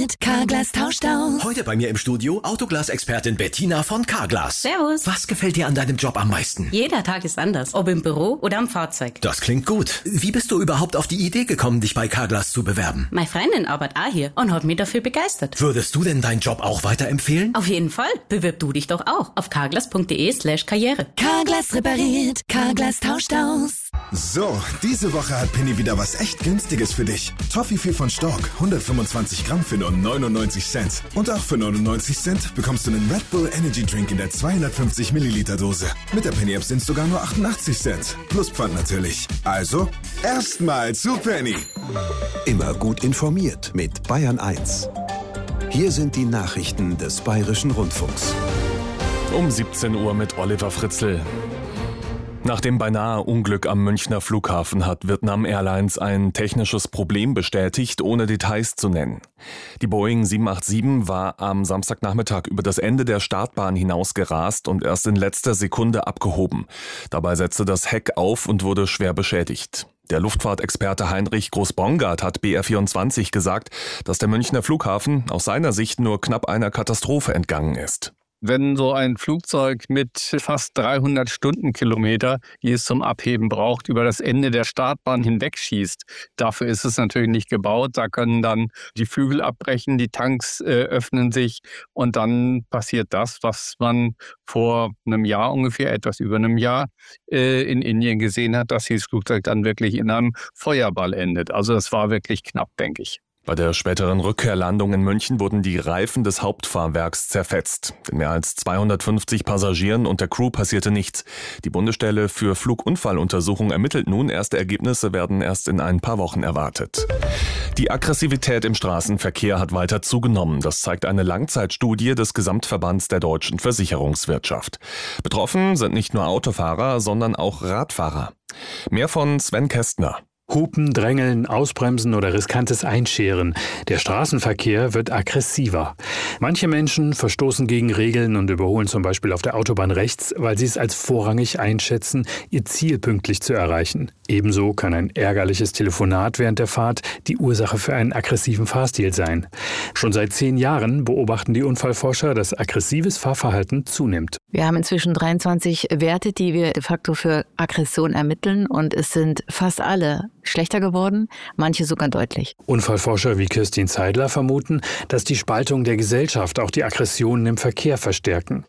repariert, Carglass tauscht aus. Heute bei mir im Studio Autoglas-Expertin Bettina von Carglass. Servus. Was gefällt dir an deinem Job am meisten? Jeder Tag ist anders, ob im Büro oder am Fahrzeug. Das klingt gut. Wie bist du überhaupt auf die Idee gekommen, dich bei Carglass zu bewerben? Meine Freundin arbeitet auch hier und hat mich dafür begeistert. Würdest du denn deinen Job auch weiterempfehlen? Auf jeden Fall. Bewirb du dich doch auch auf carglass.de/karriere. Carglass repariert, Carglass tauscht aus. So, diese Woche hat Penny wieder was echt Günstiges für dich. Toffifee von Stork, 125 Gramm für nur 99 Cent. Und auch für 99 Cent bekommst du einen Red Bull Energy Drink in der 250 Milliliter Dose. Mit der Penny App sind es sogar nur 88 Cent. Plus Pfand natürlich. Also, erstmal zu Penny. Immer gut informiert mit Bayern 1. Hier sind die Nachrichten des Bayerischen Rundfunks. Um 17 Uhr mit Oliver Fritzl. Nach dem beinahe Unglück am Münchner Flughafen hat Vietnam Airlines ein technisches Problem bestätigt, ohne Details zu nennen. Die Boeing 787 war am Samstagnachmittag über das Ende der Startbahn hinausgerast und erst in letzter Sekunde abgehoben. Dabei setzte das Heck auf und wurde schwer beschädigt. Der Luftfahrtexperte Heinrich Groß-Bongard hat BR24 gesagt, dass der Münchner Flughafen aus seiner Sicht nur knapp einer Katastrophe entgangen ist. Wenn so ein Flugzeug mit fast 300 Stundenkilometer, die es zum Abheben braucht, über das Ende der Startbahn hinwegschießt, dafür ist es natürlich nicht gebaut. Da können dann die Flügel abbrechen, die Tanks öffnen sich und dann passiert das, was man vor einem Jahr ungefähr, etwas über einem Jahr, in Indien gesehen hat, dass dieses Flugzeug dann wirklich in einem Feuerball endet. Also das war wirklich knapp, denke ich. Bei der späteren Rückkehrlandung in München wurden die Reifen des Hauptfahrwerks zerfetzt. Den mehr als 250 Passagieren und der Crew passierte nichts. Die Bundesstelle für Flugunfalluntersuchung ermittelt nun. Erste Ergebnisse werden erst in ein paar Wochen erwartet. Die Aggressivität im Straßenverkehr hat weiter zugenommen. Das zeigt eine Langzeitstudie des Gesamtverbands der deutschen Versicherungswirtschaft. Betroffen sind nicht nur Autofahrer, sondern auch Radfahrer. Mehr von Sven Kästner. Hupen, Drängeln, Ausbremsen oder riskantes Einscheren. Der Straßenverkehr wird aggressiver. Manche Menschen verstoßen gegen Regeln und überholen zum Beispiel auf der Autobahn rechts, weil sie es als vorrangig einschätzen, ihr Ziel pünktlich zu erreichen. Ebenso kann ein ärgerliches Telefonat während der Fahrt die Ursache für einen aggressiven Fahrstil sein. Schon seit 10 Jahren beobachten die Unfallforscher, dass aggressives Fahrverhalten zunimmt. Wir haben inzwischen 23 Werte, die wir de facto für Aggression ermitteln, und es sind fast alle schlechter geworden, manche sogar deutlich. Unfallforscher wie Kirstin Zeidler vermuten, dass die Spaltung der Gesellschaft auch die Aggressionen im Verkehr verstärken.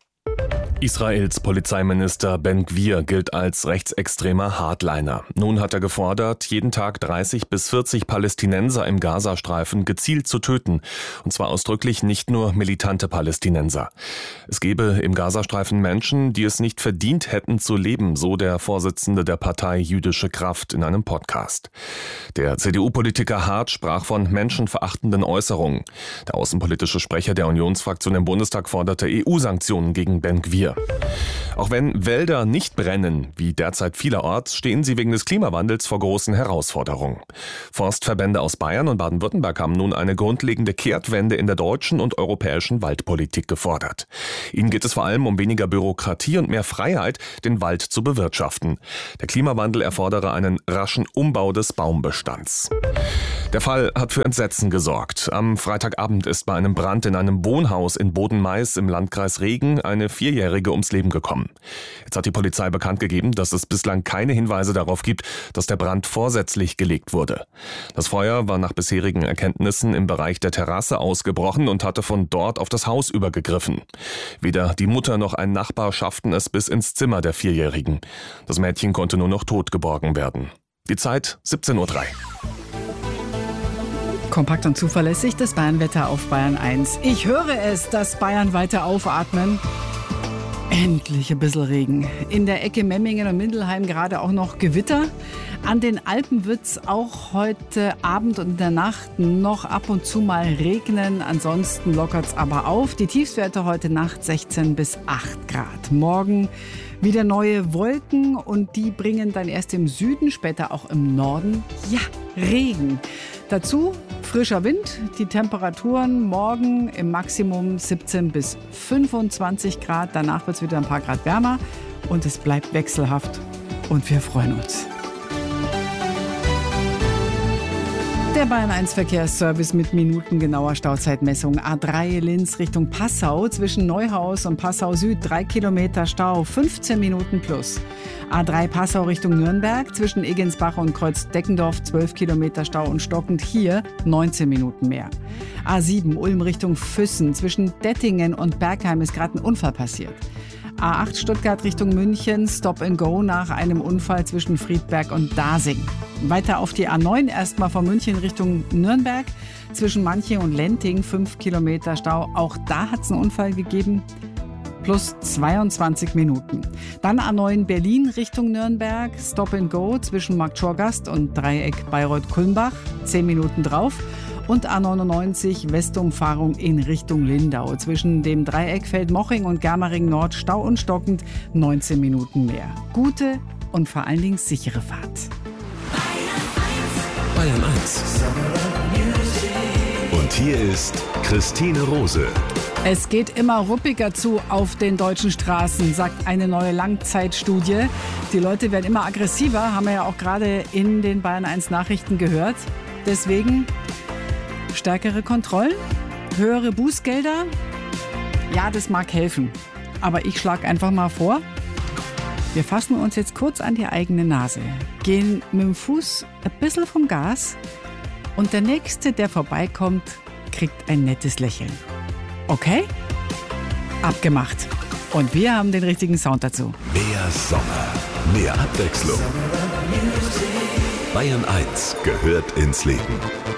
Israels Polizeiminister Ben-Gvir gilt als rechtsextremer Hardliner. Nun hat er gefordert, jeden Tag 30 bis 40 Palästinenser im Gazastreifen gezielt zu töten. Und zwar ausdrücklich nicht nur militante Palästinenser. Es gebe im Gazastreifen Menschen, die es nicht verdient hätten zu leben, so der Vorsitzende der Partei Jüdische Kraft in einem Podcast. Der CDU-Politiker Hart sprach von menschenverachtenden Äußerungen. Der außenpolitische Sprecher der Unionsfraktion im Bundestag forderte EU-Sanktionen gegen Ben-Gvir. Auch wenn Wälder nicht brennen, wie derzeit vielerorts, stehen sie wegen des Klimawandels vor großen Herausforderungen. Forstverbände aus Bayern und Baden-Württemberg haben nun eine grundlegende Kehrtwende in der deutschen und europäischen Waldpolitik gefordert. Ihnen geht es vor allem um weniger Bürokratie und mehr Freiheit, den Wald zu bewirtschaften. Der Klimawandel erfordere einen raschen Umbau des Baumbestands. Der Fall hat für Entsetzen gesorgt. Am Freitagabend ist bei einem Brand in einem Wohnhaus in Boden-Mais im Landkreis Regen eine 4-Jährige ums Leben gekommen. Jetzt hat die Polizei bekannt gegeben, dass es bislang keine Hinweise darauf gibt, dass der Brand vorsätzlich gelegt wurde. Das Feuer war nach bisherigen Erkenntnissen im Bereich der Terrasse ausgebrochen und hatte von dort auf das Haus übergegriffen. Weder die Mutter noch ein Nachbar schafften es bis ins Zimmer der 4-Jährigen. Das Mädchen konnte nur noch tot geborgen werden. Die Zeit 17:03 Uhr. Kompakt und zuverlässig, das Bayernwetter auf Bayern 1. Ich höre es, dass Bayern weiter aufatmen. Endlich ein bisschen Regen. In der Ecke Memmingen und Mindelheim gerade auch noch Gewitter. An den Alpen wird es auch heute Abend und in der Nacht noch ab und zu mal regnen. Ansonsten lockert es aber auf. Die Tiefstwerte heute Nacht 16 bis 8 Grad. Morgen wieder neue Wolken und die bringen dann erst im Süden, später auch im Norden, Regen. Dazu frischer Wind, die Temperaturen morgen im Maximum 17 bis 25 Grad. Danach wird es wieder ein paar Grad wärmer und es bleibt wechselhaft und wir freuen uns. Der Der Bayern 1 Verkehrsservice mit minutengenauer Stauzeitmessung. A3 Linz Richtung Passau zwischen Neuhaus und Passau Süd 3 Kilometer Stau, 15 Minuten plus. A3 Passau Richtung Nürnberg zwischen Egensbach und Kreuz-Deckendorf 12 Kilometer Stau und stockend, hier 19 Minuten mehr. A7 Ulm Richtung Füssen zwischen Dettingen und Bergheim ist gerade ein Unfall passiert. A8 Stuttgart Richtung München, Stop and Go nach einem Unfall zwischen Friedberg und Dasing. Weiter auf die A9 erstmal von München Richtung Nürnberg, zwischen Manching und Lenting 5 Kilometer Stau. Auch da hat es einen Unfall gegeben, plus 22 Minuten. Dann A9 Berlin Richtung Nürnberg, Stop and Go zwischen Marktschorgast und Dreieck Bayreuth-Kulmbach, 10 Minuten drauf. Und A99 Westumfahrung in Richtung Lindau. Zwischen dem Dreieck Feldmoching und Germering Nord Stau und stockend, 19 Minuten mehr. Gute und vor allen Dingen sichere Fahrt. Bayern 1. Und hier ist Christine Rose. Es geht immer ruppiger zu auf den deutschen Straßen, sagt eine neue Langzeitstudie. Die Leute werden immer aggressiver, haben wir ja auch gerade in den Bayern 1 Nachrichten gehört. Deswegen stärkere Kontrollen, höhere Bußgelder. Ja, das mag helfen. Aber ich schlage einfach mal vor, wir fassen uns jetzt kurz an die eigene Nase, gehen mit dem Fuß ein bisschen vom Gas und der Nächste, der vorbeikommt, kriegt ein nettes Lächeln. Okay? Abgemacht. Und wir haben den richtigen Sound dazu. Mehr Sommer, mehr Abwechslung. Bayern 1 gehört ins Leben.